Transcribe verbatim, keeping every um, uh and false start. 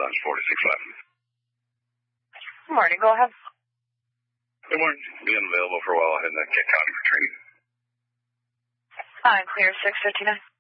Renaissance, forty-six eleven. Good morning. Go ahead. Good morning. Being available for a while ahead in that Kent County for training. Fine. Clear six fifty-nine.